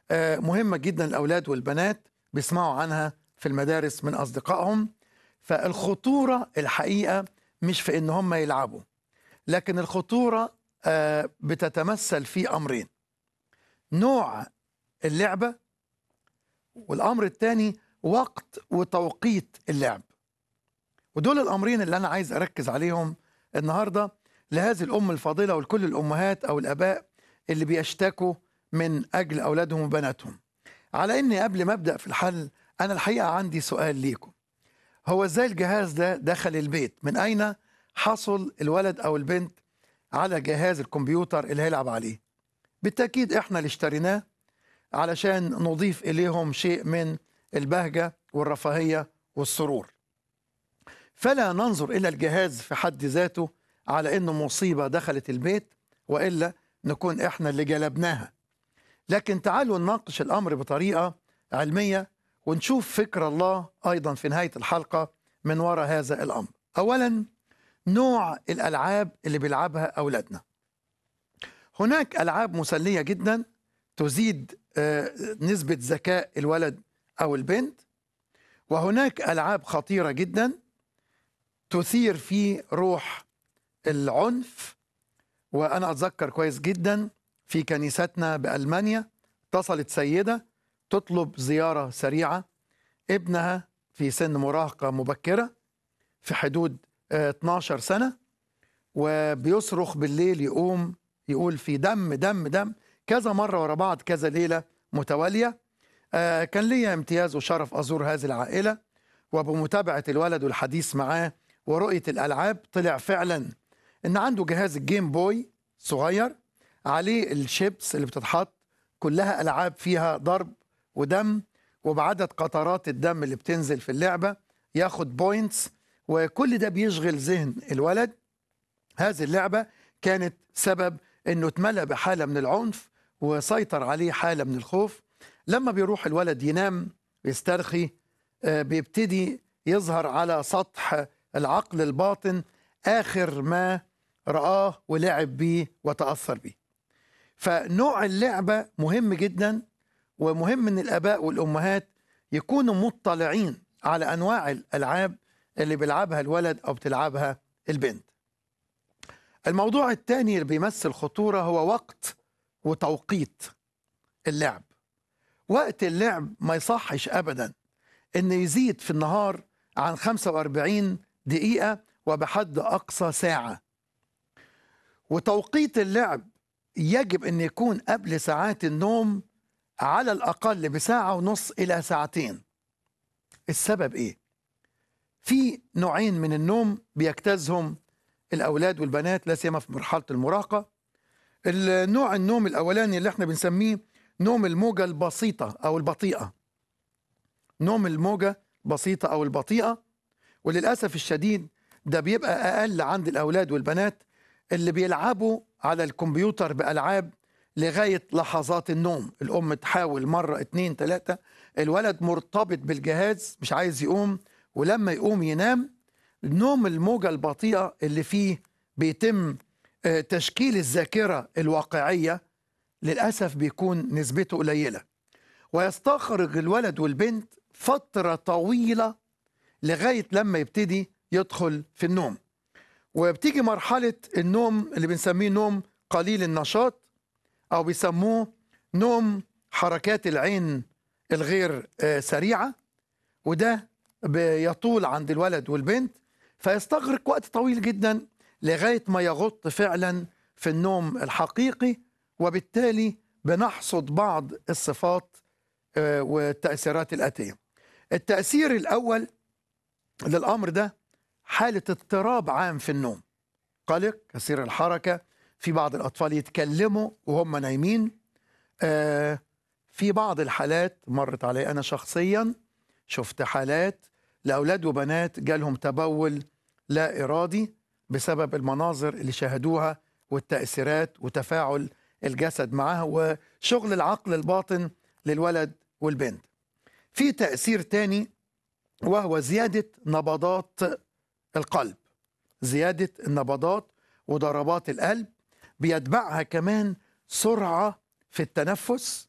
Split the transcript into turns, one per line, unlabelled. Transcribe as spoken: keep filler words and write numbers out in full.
آه، مهمة جدا الأولاد والبنات بيسمعوا عنها في المدارس من أصدقائهم. فالخطورة الحقيقة مش في إن هم يلعبوا، لكن الخطورة آه، بتتمثل في أمرين: نوع اللعبة، والأمر الثاني وقت وتوقيت اللعب. ودول الأمرين اللي أنا عايز أركز عليهم النهاردة لهذه الأم الفاضلة ولكل الأمهات أو الآباء اللي بيشتكوا من أجل أولادهم وبناتهم. على إني قبل ما أبدأ في الحل، أنا الحقيقة عندي سؤال ليكم: هو إزاي الجهاز ده دخل البيت؟ من أين حصل الولد أو البنت على جهاز الكمبيوتر اللي هيلعب عليه؟ بالتأكيد إحنا اللي اشتريناه علشان نضيف إليهم شيء من البهجة والرفاهية والسرور. فلا ننظر إلى الجهاز في حد ذاته على إنه مصيبة دخلت البيت، وإلا نكون إحنا اللي جلبناها. لكن تعالوا نناقش الأمر بطريقة علمية ونشوف فكر الله أيضا في نهاية الحلقة من وراء هذا الأمر. أولا، نوع الألعاب اللي بيلعبها أولادنا. هناك ألعاب مسلية جدا تزيد آه، نسبة ذكاء الولد أو البنت، وهناك ألعاب خطيرة جدا تثير في روح العنف. وأنا أتذكر كويس جدا في كنيستنا بألمانيا اتصلت سيدة تطلب زيارة سريعة، ابنها في سن مراهقة مبكرة في حدود آه، اتناشر سنة، وبيصرخ بالليل، يقوم يقول في دم دم دم كذا مرة ورا بعض، كذا ليلة متوالية. آه، كان لي امتياز وشرف أزور هذه العائلة، وبمتابعة الولد والحديث معاه ورؤية الألعاب طلع فعلا إن عنده جهاز الجيم بوي صغير عليه الشيبس اللي بتتحط، كلها ألعاب فيها ضرب ودم، وبعدد قطرات الدم اللي بتنزل في اللعبة ياخد بوينتس، وكل ده بيشغل ذهن الولد. هذه اللعبة كانت سبب إنه اتملأ بحالة من العنف وسيطر عليه حالة من الخوف. لما بيروح الولد ينام بيسترخي، آه، بيبتدي يظهر على سطح العقل الباطن آخر ما رآه ولعب بيه وتأثر بيه. فنوع اللعبة مهم جدا، ومهم ان الآباء والأمهات يكونوا مطلعين على أنواع الألعاب اللي بيلعبها الولد أو بتلعبها البنت. الموضوع الثاني اللي بيمثل خطورة هو وقت وتوقيت اللعب. وقت اللعب ما يصحش أبدا إن يزيد في النهار عن خمسة وأربعين دقيقة وبحد أقصى ساعة. وتوقيت اللعب يجب أن يكون قبل ساعات النوم على الأقل بساعة ونص إلى ساعتين. السبب إيه؟ في نوعين من النوم بيجتازهم الأولاد والبنات لا سيما في مرحلة المراهقة. النوع النوم الأولاني اللي احنا بنسميه نوم الموجة البسيطة أو البطيئة. نوم الموجة بسيطة أو البطيئة، وللأسف الشديد ده بيبقى أقل عند الأولاد والبنات اللي بيلعبوا على الكمبيوتر بألعاب لغاية لحظات النوم. الأم تحاول مرة اتنين تلاتة، الولد مرتبط بالجهاز مش عايز يقوم، ولما يقوم ينام. نوم الموجة البطيئة اللي فيه بيتم آه، تشكيل الذاكرة الواقعية للأسف بيكون نسبته قليلة، ويستخرج الولد والبنت فترة طويلة لغاية لما يبتدي يدخل في النوم. وبتيجي مرحلة النوم اللي بنسميه نوم قليل النشاط، أو بيسموه نوم حركات العين الغير آه، سريعة، وده بيطول عند الولد والبنت، فيستغرق وقت طويل جدا لغاية ما يغط فعلا في النوم الحقيقي. وبالتالي بنحصد بعض الصفات آه، والتأثيرات الآتية. التأثير الأول للأمر ده حالة اضطراب عام في النوم، قلق كثير الحركة، في بعض الأطفال يتكلموا وهم نايمين. آه في بعض الحالات مرت علي أنا شخصيا، شفت حالات لأولاد وبنات جالهم تبول لا إرادي بسبب المناظر اللي شاهدوها والتأثيرات وتفاعل الجسد معها وشغل العقل الباطن للولد والبنت. في تأثير تاني وهو زيادة نبضات القلب، زيادة النبضات وضربات القلب، بيتبعها كمان سرعة في التنفس